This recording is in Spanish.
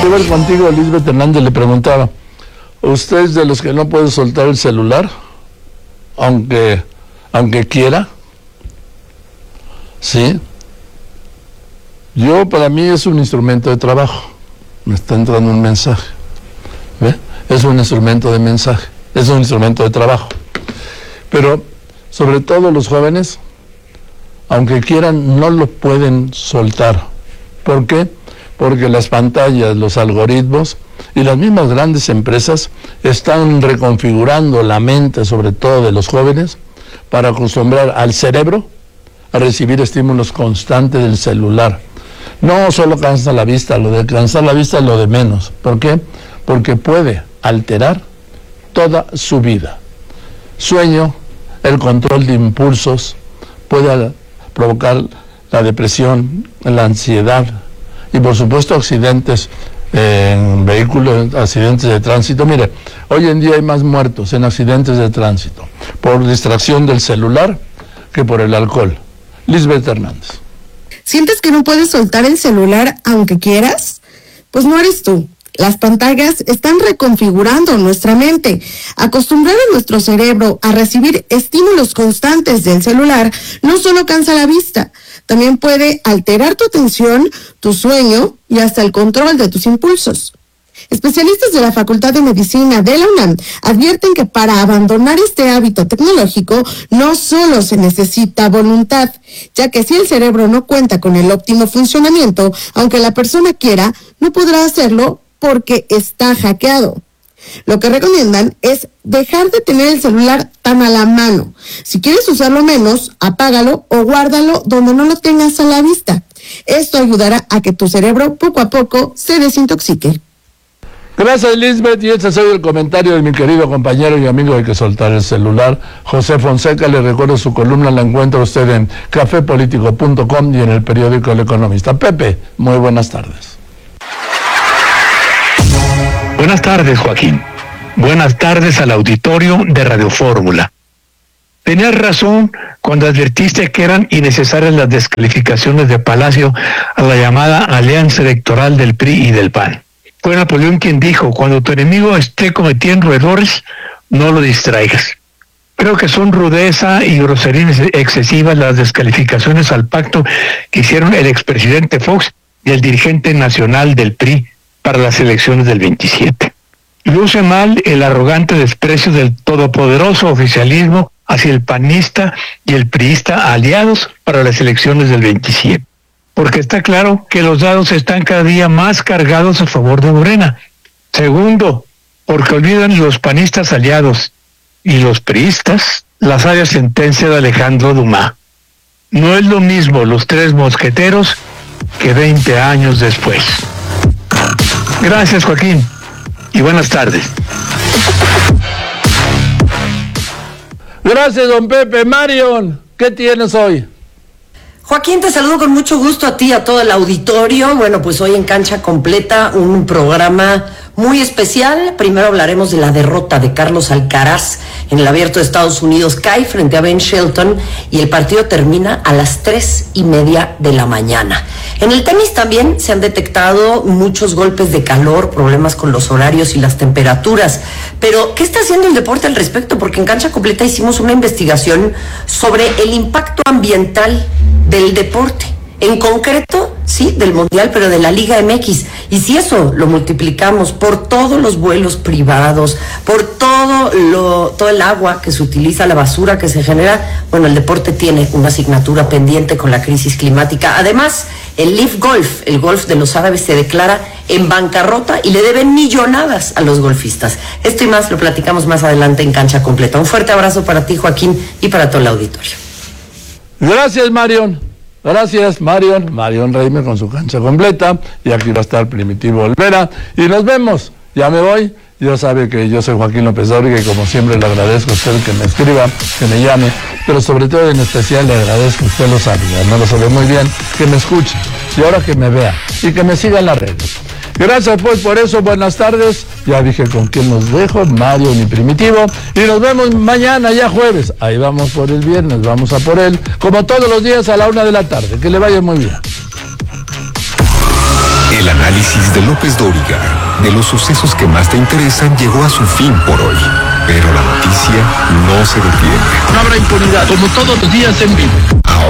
Quiero ver contigo, Lisbeth Hernández le preguntaba, ¿usted es de los que no puede soltar el celular? Aunque quiera. ¿Sí? Para mí es un instrumento de trabajo. Me está entrando un mensaje. ¿Ve? Es un instrumento de mensaje. Es un instrumento de trabajo. Pero, sobre todo los jóvenes, aunque quieran, no lo pueden soltar. ¿Por qué? Porque las pantallas, los algoritmos y las mismas grandes empresas están reconfigurando la mente, sobre todo de los jóvenes, para acostumbrar al cerebro a recibir estímulos constantes del celular. No solo cansa la vista, lo de cansar la vista es lo de menos. ¿Por qué? Porque puede alterar toda su vida. Sueño, el control de impulsos, puede provocar la depresión, la ansiedad y por supuesto accidentes en vehículos, accidentes de tránsito. Mire, hoy en día hay más muertos en accidentes de tránsito por distracción del celular que por el alcohol. Lisbeth Hernández. ¿Sientes que no puedes soltar el celular aunque quieras? Pues no eres tú. Las pantallas están reconfigurando nuestra mente. Acostumbrar a nuestro cerebro a recibir estímulos constantes del celular no solo cansa la vista, también puede alterar tu atención, tu sueño y hasta el control de tus impulsos. Especialistas de la Facultad de Medicina de la UNAM advierten que para abandonar este hábito tecnológico no solo se necesita voluntad, ya que si el cerebro no cuenta con el óptimo funcionamiento, aunque la persona quiera, no podrá hacerlo porque está hackeado. Lo que recomiendan es dejar de tener el celular tan a la mano. Si quieres usarlo menos, apágalo o guárdalo donde no lo tengas a la vista. Esto ayudará a que tu cerebro poco a poco se desintoxique. Gracias, Lisbeth, y este ha sido el comentario de mi querido compañero y amigo de que soltar el celular, José Fonseca. Le recuerdo su columna, la encuentra usted en cafepolitico.com y en el periódico El Economista. Pepe, muy buenas tardes. Buenas tardes, Joaquín. Buenas tardes al auditorio de Radio Fórmula. Tenías razón cuando advertiste que eran innecesarias las descalificaciones de Palacio a la llamada alianza electoral del PRI y del PAN. Fue Napoleón quien dijo, cuando tu enemigo esté cometiendo errores, no lo distraigas. Creo que son rudeza y grosería excesivas las descalificaciones al pacto que hicieron el expresidente Fox y el dirigente nacional del PRI para las elecciones del 27. Luce mal el arrogante desprecio del todopoderoso oficialismo hacia el panista y el priista aliados para las elecciones del 27. Porque está claro que los dados están cada día más cargados a favor de Morena. Segundo, porque olvidan los panistas aliados y los priistas la sabia sentencia de Alejandro Dumas. No es lo mismo los tres mosqueteros que 20 años después. Gracias, Joaquín, y buenas tardes. Gracias, don Pepe. Marion, ¿qué tienes hoy? Joaquín, te saludo con mucho gusto a ti y a todo el auditorio. Bueno, pues hoy en Cancha Completa, un programa muy especial. Primero hablaremos de la derrota de Carlos Alcaraz en el Abierto de Estados Unidos. Cae frente a Ben Shelton y el partido termina a las 3:30 de la mañana. En el tenis también se han detectado muchos golpes de calor, problemas con los horarios y las temperaturas. Pero, ¿qué está haciendo el deporte al respecto? Porque en Cancha Completa hicimos una investigación sobre el impacto ambiental del deporte. En concreto, sí, del Mundial, pero de la Liga MX. Y si eso lo multiplicamos por todos los vuelos privados, por todo el agua que se utiliza, la basura que se genera, bueno, el deporte tiene una asignatura pendiente con la crisis climática. Además, el Leaf Golf, el golf de los árabes, se declara en bancarrota y le deben millonadas a los golfistas. Esto y más lo platicamos más adelante en Cancha Completa. Un fuerte abrazo para ti, Joaquín, y para todo el auditorio. Gracias, Marion. Gracias, Marion Reimer con su Cancha Completa, y aquí va a estar Primitivo Olvera, y nos vemos. Ya me voy. Yo sabe que yo soy Joaquín López Dóriga y como siempre le agradezco a usted que me escriba, que me llame, pero sobre todo en especial le agradezco, usted lo sabe, no lo sabe muy bien, que me escuche y ahora que me vea y que me siga en las redes. Gracias pues por eso, buenas tardes. Ya dije con quién nos dejo, Mario y Primitivo, y nos vemos mañana ya jueves. Ahí vamos por el viernes, vamos a por él, como todos los días a la 1:00 p.m. Que le vaya muy bien. El análisis de López Dóriga de los sucesos que más te interesan llegó a su fin por hoy. Pero la noticia no se detiene. No habrá impunidad, como todos los días en vivo. Ahora